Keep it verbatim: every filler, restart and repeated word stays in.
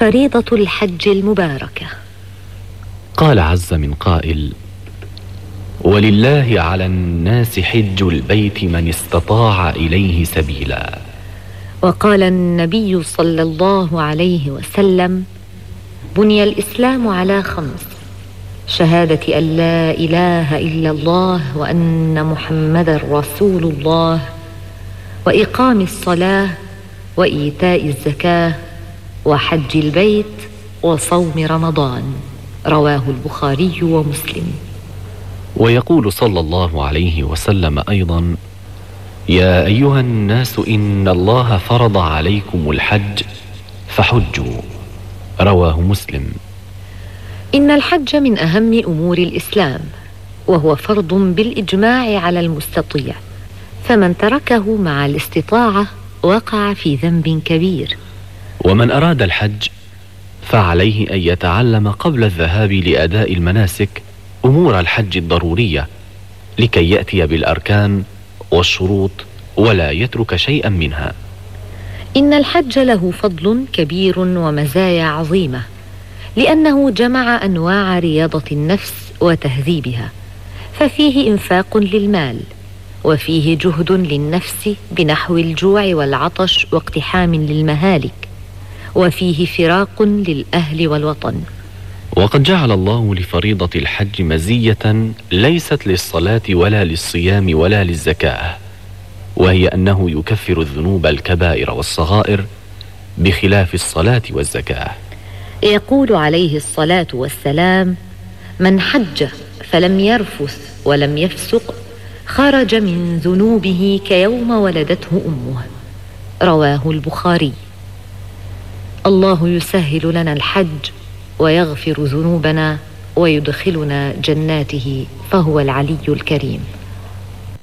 فريضة الحج المباركة. قال عز من قائل: ولله على الناس حج البيت من استطاع إليه سبيلا. وقال النبي صلى الله عليه وسلم: بني الإسلام على خمس: شهادة أن لا إله إلا الله وأن محمدا رسول الله، وإقام الصلاة، وإيتاء الزكاة، وحج البيت، وصوم رمضان. رواه البخاري ومسلم. ويقول صلى الله عليه وسلم أيضا: يا أيها الناس إن الله فرض عليكم الحج فحجوا. رواه مسلم. إن الحج من أهم أمور الإسلام، وهو فرض بالإجماع على المستطيع، فمن تركه مع الاستطاعة وقع في ذنب كبير. ومن أراد الحج فعليه أن يتعلم قبل الذهاب لأداء المناسك أمور الحج الضرورية، لكي يأتي بالأركان والشروط ولا يترك شيئا منها. إن الحج له فضل كبير ومزايا عظيمة، لأنه جمع أنواع رياضة النفس وتهذيبها، ففيه إنفاق للمال، وفيه جهد للنفس بنحو الجوع والعطش واقتحام للمهالك، وفيه فراق للأهل والوطن. وقد جعل الله لفريضة الحج مزية ليست للصلاة ولا للصيام ولا للزكاة، وهي أنه يكفر الذنوب الكبائر والصغائر بخلاف الصلاة والزكاة. يقول عليه الصلاة والسلام: من حج فلم يرفث ولم يفسق خرج من ذنوبه كيوم ولدته أمه. رواه البخاري. الله يسهل لنا الحج ويغفر ذنوبنا ويدخلنا جناته، فهو العلي الكريم.